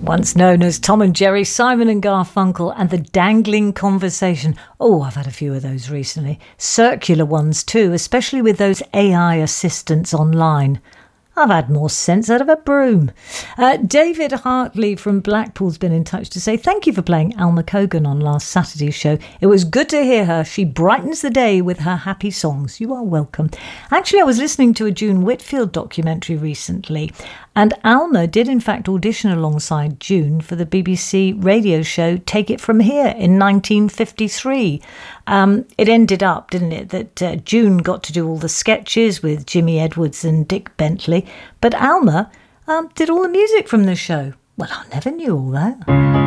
Once known as Tom and Jerry, Simon and Garfunkel, and the dangling conversation. Oh, I've had a few of those recently. Circular ones too, especially with those AI assistants online. I've had more sense out of a broom. David Hartley from Blackpool's been in touch to say thank you for playing Alma Cogan on last Saturday's show. It was good to hear her. She brightens the day with her happy songs. You are welcome. Actually, I was listening to a June Whitfield documentary recently, and Alma did in fact audition alongside June for the BBC radio show Take It From Here in 1953. It ended up, didn't it, that June got to do all the sketches with Jimmy Edwards and Dick Bentley, but Alma did all the music from the show. Well, I never knew all that.